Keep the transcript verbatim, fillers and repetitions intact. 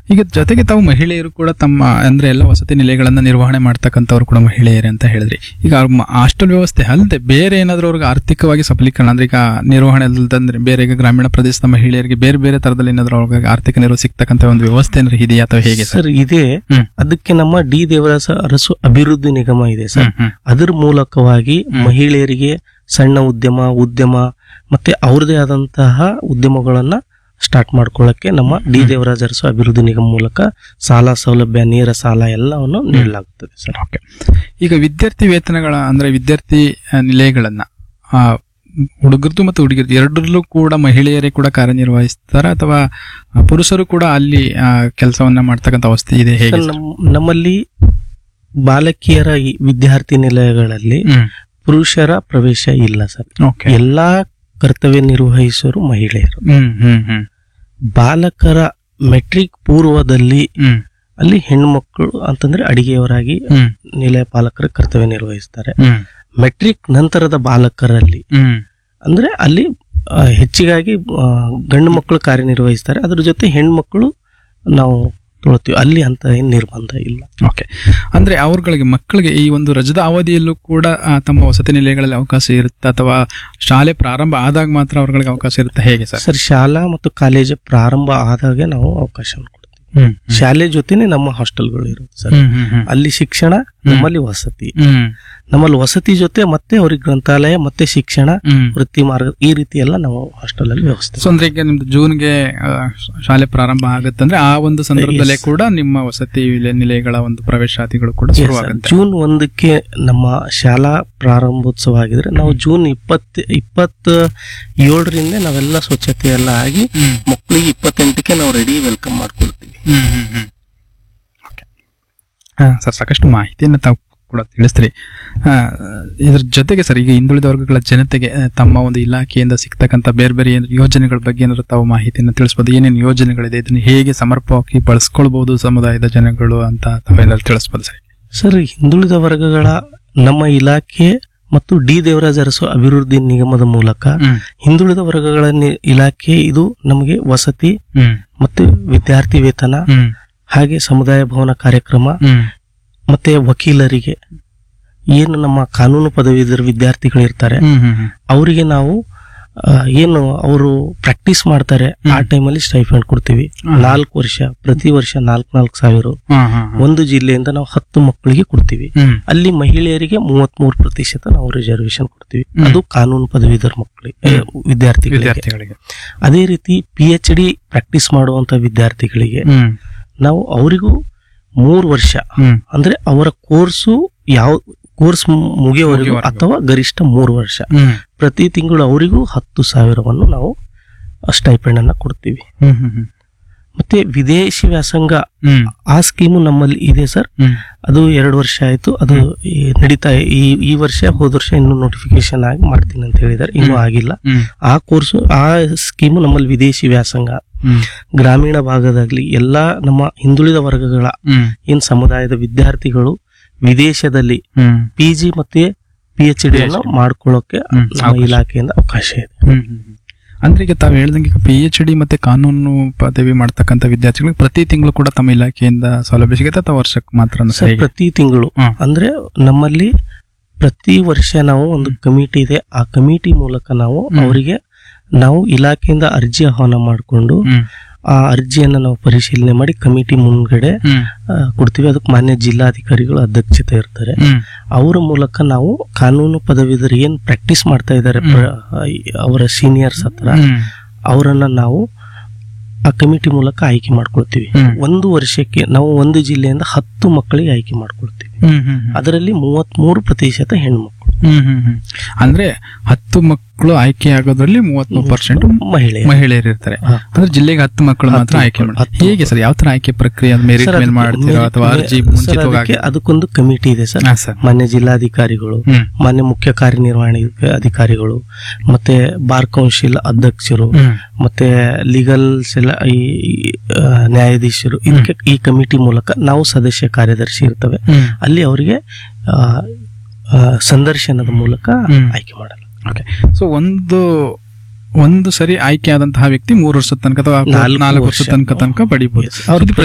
ಈಗ ಜೊತೆಗೆ ತಾವು ಮಹಿಳೆಯರು ಕೂಡ ತಮ್ಮ ಅಂದ್ರೆ ಎಲ್ಲ ವಸತಿ ನಿಲಯಗಳನ್ನ ನಿರ್ವಹಣೆ ಮಾಡ್ತಕ್ಕಂಥವ್ರು ಕೂಡ ಮಹಿಳೆಯರೇ ಅಂತ ಹೇಳಿದ್ರಿ. ಈಗ ಹಾಸ್ಟೆಲ್ ವ್ಯವಸ್ಥೆ ಅಲ್ಲದೆ ಬೇರೆ ಏನಾದ್ರೂ ಅವ್ರಿಗೆ ಆರ್ಥಿಕವಾಗಿ ಸಬಲೀಕರಣ ಅಂದ್ರೆ ಈಗ ನಿರ್ವಹಣೆ ಅಲ್ಲದಂದ್ರೆ ಬೇರೆ ಈಗ ಗ್ರಾಮೀಣ ಪ್ರದೇಶದ ಮಹಿಳೆಯರಿಗೆ ಬೇರೆ ಬೇರೆ ತರದಲ್ಲಿ ಏನಾದ್ರೂ ಅವ್ರಿಗೆ ಆರ್ಥಿಕ ನೆರವು ಸಿಗ್ತಕ್ಕಂಥ ಒಂದು ವ್ಯವಸ್ಥೆ ಏನಾದ್ರು ಇದೆಯಾ ಅಥವಾ ಹೇಗೆ ಸರ್? ಇದೆ. ಅದಕ್ಕೆ ನಮ್ಮ ಡಿ ದೇವರಾಜ ಅರಸು ಅಭಿವೃದ್ಧಿ ನಿಗಮ ಇದೆ ಸರ್. ಅದರ ಮೂಲಕವಾಗಿ ಮಹಿಳೆಯರಿಗೆ ಸಣ್ಣ ಉದ್ಯಮ ಉದ್ಯಮ ಮತ್ತೆ ಅವ್ರದೇ ಆದಂತಹ ಉದ್ಯಮಗಳನ್ನ ಸ್ಟಾರ್ಟ್ ಮಾಡ್ಕೊಳ್ಳಕ್ಕೆ ನಮ್ಮ ಡಿ ದೇವರಾಜ ಅರಸು ಅಭಿವೃದ್ಧಿ ನಿಗಮ ಮೂಲಕ ಸಾಲ ಸೌಲಭ್ಯ, ನೇರ ಸಾಲ ಎಲ್ಲವನ್ನು ನೀಡಲಾಗುತ್ತದೆ ಸರ್. ಓಕೆ. ಈಗ ವಿದ್ಯಾರ್ಥಿ ವೇತನಗಳ ಅಂದ್ರೆ ವಿದ್ಯಾರ್ಥಿ ನಿಲಯಗಳನ್ನ ಹುಡುಗರದು ಮತ್ತು ಹುಡುಗಿರದು ಎರಡರಲ್ಲೂ ಕೂಡ ಮಹಿಳೆಯರೇ ಕೂಡ ಕಾರ್ಯನಿರ್ವಹಿಸ್ತಾರ ಅಥವಾ ಪುರುಷರು ಕೂಡ ಅಲ್ಲಿ ಕೆಲಸವನ್ನ ಮಾಡ್ತಕ್ಕಂಥ ಅವಸ್ಥೆ ಇದೆ ಹೇಗೆ? ನಮ್ಮಲ್ಲಿ ಬಾಲಕಿಯರ ವಿದ್ಯಾರ್ಥಿ ನಿಲಯಗಳಲ್ಲಿ ಪುರುಷರ ಪ್ರವೇಶ ಇಲ್ಲ ಸರ್. ಎಲ್ಲಾ ಕರ್ತವ್ಯ ನಿರ್ವಹಿಸೋರು ಮಹಿಳೆಯರು. ಬಾಲಕರ ಮೆಟ್ರಿಕ್ ಪೂರ್ವದಲ್ಲಿ ಅಲ್ಲಿ ಹೆಣ್ಮಕ್ಳು ಅಂತಂದ್ರೆ ಅಡಿಗೆಯವರಾಗಿ ನಿಲಯ ಪಾಲಕರ ಕರ್ತವ್ಯ ನಿರ್ವಹಿಸ್ತಾರೆ. ಮೆಟ್ರಿಕ್ ನಂತರದ ಬಾಲಕರಲ್ಲಿ ಅಂದ್ರೆ ಅಲ್ಲಿ ಹೆಚ್ಚಿಗಾಗಿ ಗಂಡು ಮಕ್ಕಳು ಕಾರ್ಯನಿರ್ವಹಿಸ್ತಾರೆ. ಅದ್ರ ಜೊತೆ ಹೆಣ್ಮಕ್ಳು ನಾವು ತೊಳ್ತೀವಿ. ಅಲ್ಲಿ ಅಂತ ಏನ್ ನಿರ್ಬಂಧ ಇಲ್ಲ. ಓಕೆ. ಅಂದ್ರೆ ಅವ್ರಗಳಿಗೆ ಮಕ್ಕಳಿಗೆ ಈ ಒಂದು ರಜದ ಅವಧಿಯಲ್ಲೂ ಕೂಡ ತಮ್ಮ ವಸತಿ ನಿಲಯಗಳಲ್ಲಿ ಅವಕಾಶ ಇರುತ್ತೆ ಅಥವಾ ಶಾಲೆ ಪ್ರಾರಂಭ ಆದಾಗ ಮಾತ್ರ ಅವ್ರಗಳಿಗೆ ಅವಕಾಶ ಇರುತ್ತೆ ಹೇಗೆ ಸರ್? ಸರ್, ಶಾಲಾ ಮತ್ತು ಕಾಲೇಜು ಪ್ರಾರಂಭ ಆದಾಗೆ ನಾವು ಅವಕಾಶ ಕೊಡ್ತೀವಿ. ಶಾಲೆ ಜೊತೆನೆ ನಮ್ಮ ಹಾಸ್ಟೆಲ್ಗಳು ಇರುತ್ತೆ ಸರ್. ಅಲ್ಲಿ ಶಿಕ್ಷಣ, ನಮ್ಮಲ್ಲಿ ವಸತಿ. ನಮ್ಮಲ್ಲಿ ವಸತಿ ಜೊತೆ ಮತ್ತೆ ಅವ್ರಿಗೆ ಗ್ರಂಥಾಲಯ ಮತ್ತೆ ಶಿಕ್ಷಣ, ವೃತ್ತಿ ಮಾರ್ಗ ಈ ರೀತಿ ಎಲ್ಲ ನಾವು ಹಾಸ್ಟೆಲ್ ಅಲ್ಲಿ ವ್ಯವಸ್ಥೆ. ಸೊ ಅಂದ್ರೆ ಈಗ ನಿಮ್ದು ಜೂನ್ಗೆ ಶಾಲೆ ಪ್ರಾರಂಭ ಆಗುತ್ತಂದ್ರೆ ಆ ಒಂದು ಸಂದರ್ಭದಲ್ಲೇ ಕೂಡ ನಿಮ್ಮ ವಸತಿ ನಿಲಯಗಳ ಒಂದು ಪ್ರವೇಶಾತಿಗಳು ಕೂಡ ಶುರುವಾಗುತ್ತೆ. ಜೂನ್ ಒಂದಕ್ಕೆ ನಮ್ಮ ಶಾಲಾ ಪ್ರಾರಂಭೋತ್ಸವ ಆಗಿದ್ರೆ ನಾವು ಜೂನ್ ಇಪ್ಪತ್ ಇಪ್ಪತ್ತ ಏಳರಿಂದ ನಾವೆಲ್ಲ ಸ್ವಚ್ಛತೆ ಎಲ್ಲ ಆಗಿ ಮಕ್ಕಳಿಗೆ ಇಪ್ಪತ್ತೆಂಟಕ್ಕೆ ನಾವು ರೆಡಿ ವೆಲ್ಕಮ್ ಮಾಡ್ಕೊಳ್ತೀವಿ. ಸರ್, ಸಾಕಷ್ಟು ಮಾಹಿತಿಯನ್ನು ತಾವು ಕೂಡ ತಿಳಿಸ್ತೀರಿ. ಇದ್ರ ಜೊತೆಗೆ ಸರ್, ಈಗ ಹಿಂದುಳಿದ ವರ್ಗಗಳ ಜನತೆಗೆ ತಮ್ಮ ಒಂದು ಇಲಾಖೆಯಿಂದ ಸಿಗ್ತಕ್ಕಂಥ ಬೇರೆ ಬೇರೆ ಯೋಜನೆಗಳ ಬಗ್ಗೆ ಏನಾದ್ರು ತಾವು ಮಾಹಿತಿಯನ್ನು ತಿಳಿಸ್ಬೋದು? ಏನೇನು ಯೋಜನೆಗಳಿದೆ, ಇದನ್ನು ಹೇಗೆ ಸಮರ್ಪಕವಾಗಿ ಬಳಸ್ಕೊಳ್ಬಹುದು ಸಮುದಾಯದ ಜನಗಳು ಅಂತ ತಾವೆಲ್ಲ ತಿಳಿಸ್ಬೋದು ಸರ್? ಸರ್, ಹಿಂದುಳಿದ ವರ್ಗಗಳ ನಮ್ಮ ಇಲಾಖೆ ಮತ್ತು ಡಿ ದೇವರಾಜ ಅರಸು ಅಭಿವೃದ್ಧಿ ನಿಗಮದ ಮೂಲಕ ಹಿಂದುಳಿದ ವರ್ಗಗಳ ಇಲಾಖೆ ಇದು ನಮಗೆ ವಸತಿ ಮತ್ತು ವಿದ್ಯಾರ್ಥಿ ವೇತನ, ಹಾಗೆ ಸಮುದಾಯ ಭವನ ಕಾರ್ಯಕ್ರಮ, ಮತ್ತೆ ವಕೀಲರಿಗೆ ಏನು ನಮ್ಮ ಕಾನೂನು ಪದವೀಧರ ವಿದ್ಯಾರ್ಥಿಗಳು ಇರ್ತಾರೆ ಅವರಿಗೆ ನಾವು ಏನು ಅವರು ಪ್ರಾಕ್ಟೀಸ್ ಮಾಡ್ತಾರೆ ಆ ಟೈಮಲ್ಲಿ ಸ್ಟೈಫಂಡ್ ಕೊಡ್ತೀವಿ. ನಾಲ್ಕು ವರ್ಷ ಪ್ರತಿ ವರ್ಷ ನಾಲ್ಕು ನಾಲ್ಕು ಸಾವಿರ ಒಂದು ಜಿಲ್ಲೆಯಿಂದ ನಾವು ಹತ್ತು ಮಕ್ಕಳಿಗೆ ಕೊಡ್ತೀವಿ. ಅಲ್ಲಿ ಮಹಿಳೆಯರಿಗೆ ಮೂವತ್ತ್ ಮೂರು ಪ್ರತಿಶತ ನಾವು ರಿಸರ್ವೇಶನ್ ಕೊಡ್ತೀವಿ. ಅದು ಕಾನೂನು ಪದವೀಧರ ಮಕ್ಕಳಿಗೆ ವಿದ್ಯಾರ್ಥಿಗಳಿಗೆ. ಅದೇ ರೀತಿ ಪಿ ಎಚ್ ಡಿ ಪ್ರಾಕ್ಟೀಸ್ ಮಾಡುವಂತ ವಿದ್ಯಾರ್ಥಿಗಳಿಗೆ ನಾವು ಅವರಿಗೂ ಮೂರು ವರ್ಷ ಅಂದ್ರೆ ಅವರ ಕೋರ್ಸು ಯಾವ ಕೋರ್ಸ್ ಮುಗಿಯವರೆಗೂ ಅಥವಾ ಗರಿಷ್ಠ ಮೂರು ವರ್ಷ ಪ್ರತಿ ತಿಂಗಳು ಅವರಿಗೂ ಹತ್ತು ಸಾವಿರವನ್ನು ನಾವು ಸ್ಟೈಪೆಂಡ್ ಅನ್ನ ಕೊಡ್ತೀವಿ. ಮತ್ತೆ ವಿದೇಶಿ ವ್ಯಾಸಂಗ ಆ ಸ್ಕೀಮು ನಮ್ಮಲ್ಲಿ ಇದೆ ಸರ್. ಅದು ಎರಡು ವರ್ಷ ಆಯ್ತು, ಅದು ನಡೀತಾ ಈ ಈ ವರ್ಷ ಹೋದ ವರ್ಷ ಇನ್ನು ನೋಟಿಫಿಕೇಶನ್ ಆಗಿ ಮಾಡ್ತೀನಿ ಅಂತ ಹೇಳಿದಾರೆ, ಇನ್ನೂ ಆಗಿಲ್ಲ. ಆ ಕೋರ್ಸು ಆ ಸ್ಕೀಮು ನಮ್ಮಲ್ಲಿ ವಿದೇಶಿ ವ್ಯಾಸಂಗ ಗ್ರಾಮೀಣ ಭಾಗದಾಗ್ಲಿ ಎಲ್ಲಾ ನಮ್ಮ ಹಿಂದುಳಿದ ವರ್ಗಗಳ ಏನ್ ಸಮುದಾಯದ ವಿದ್ಯಾರ್ಥಿಗಳು ವಿದೇಶದಲ್ಲಿ ಪಿ ಜಿ ಮತ್ತೆ ಪಿ ಎಚ್ ಡಿ ಅನ್ನು ಮಾಡ್ಕೊಳ್ಳೋಕೆ ನಮ್ಮ ಇಲಾಖೆಯಿಂದ ಅವಕಾಶ ಇದೆ. ಅಂದ್ರೆ ಈಗ ತಾವು ಹೇಳ್ದಂಗೆ ಪಿ ಎಚ್ ಡಿ ಮತ್ತೆ ಕಾನೂನು ಪದವಿ ಮಾಡ್ತಕ್ಕಂಥ ವಿದ್ಯಾರ್ಥಿಗಳಿಗೆ ಪ್ರತಿ ತಿಂಗಳು ಕೂಡ ತಮ್ಮ ಇಲಾಖೆಯಿಂದ ಸೌಲಭ್ಯ ಸಿಗುತ್ತೆ ಅಥವಾ ವರ್ಷಕ್ಕೆ ಮಾತ್ರ? ಪ್ರತಿ ತಿಂಗಳು ಅಂದ್ರೆ ನಮ್ಮಲ್ಲಿ ಪ್ರತಿ ವರ್ಷ ನಾವು ಒಂದು ಕಮಿಟಿ ಇದೆ. ಆ ಕಮಿಟಿ ಮೂಲಕ ನಾವು ಅವರಿಗೆ ನಾವು ಇಲಾಖೆಯಿಂದ ಅರ್ಜಿ ಆಹ್ವಾನ ಮಾಡಿಕೊಂಡು ಆ ಅರ್ಜಿಯನ್ನ ನಾವು ಪರಿಶೀಲನೆ ಮಾಡಿ ಕಮಿಟಿ ಮುಂದ್ಗಡೆ ಕೊಡ್ತೀವಿ. ಅದಕ್ಕೆ ಮಾನ್ಯ ಜಿಲ್ಲಾಧಿಕಾರಿಗಳು ಅಧ್ಯಕ್ಷತೆ ಇರ್ತಾರೆ. ಅವರ ಮೂಲಕ ನಾವು ಕಾನೂನು ಪದವೀಧರ ಏನ್ ಪ್ರಾಕ್ಟೀಸ್ ಮಾಡ್ತಾ ಇದ್ದಾರೆ ಅವರ ಸೀನಿಯರ್ಸ್ ಹತ್ರ ಅವರನ್ನ ನಾವು ಆ ಕಮಿಟಿ ಮೂಲಕ ಆಯ್ಕೆ ಮಾಡ್ಕೊಳ್ತೀವಿ. ಒಂದು ವರ್ಷಕ್ಕೆ ನಾವು ಒಂದು ಜಿಲ್ಲೆಯಿಂದ ಹತ್ತು ಮಕ್ಕಳಿಗೆ ಆಯ್ಕೆ ಮಾಡ್ಕೊಳ್ತೀವಿ. ಅದರಲ್ಲಿ ಮೂವತ್ತ್ ಮೂರು ಪ್ರತಿಶತ ಹೆಣ್ಮಕ್ಳು. ಅಂದ್ರೆ ಹತ್ತು ಮಕ್ಕಳು ಆಯ್ಕೆ ಆಗೋದ್ರಲ್ಲಿ ಮೂವತ್ಮೂರು ಪರ್ಸೆಂಟ್ ಮಹಿಳೆ ಮಹಿಳೆಯರು ಇರ್ತಾರೆ. ಅಂದ್ರೆ ಜಿಲ್ಲೆಗೆ ಹತ್ತು ಮಕ್ಕಳು ಮಾತ್ರ ಆಯ್ಕೆ ಮಾಡಿ. ಹೇಗೆ ಸರ್, ಯಾವ ತರ ಆಯ್ಕೆ ಪ್ರಕ್ರಿಯೆ ಮೆರಿಟ್ ಮೇಲೆ ಮಾಡ್ತೀರಾ ಅಥವಾ ಅರ್ಜಿ ಮುಂಚಿತವಾಗಿ? ಅದಕ್ಕೊಂದು ಕಮಿಟಿ ಇದೆ ಸರ್. ಮಾನ್ಯ ಜಿಲ್ಲಾಧಿಕಾರಿಗಳು, ಮಾನ್ಯ ಮುಖ್ಯ ಕಾರ್ಯನಿರ್ವಹಣೆ ಅಧಿಕಾರಿಗಳು, ಮತ್ತೆ ಬಾರ್ ಕೌನ್ಸಿಲ್ ಅಧ್ಯಕ್ಷರು, ಮತ್ತೆ ಲೀಗಲ್ ನ್ಯಾಯಾಧೀಶರು, ಇದಕ್ಕೆ ಈ ಕಮಿಟಿ ಮೂಲಕ ನಾವು ಸದಸ್ಯ ಕಾರ್ಯದರ್ಶಿ ಇರ್ತವೆ. ಅಲ್ಲಿ ಅವರಿಗೆ ಸಂದರ್ಶನದ ಮೂಲಕ ಆಯ್ಕೆ ಮಾಡಲ್ಲ. ಸೊ ಒಂದು ಒಂದು ಸರಿ ಆಯ್ಕೆ ಆದಂತಹ ವ್ಯಕ್ತಿ ಮೂರು ವರ್ಷದ ತನಕ ಅಥವಾ ನಾಲ್ಕು ವರ್ಷದ ತನಕ ತನಕ ಪಡಿಬಹುದು.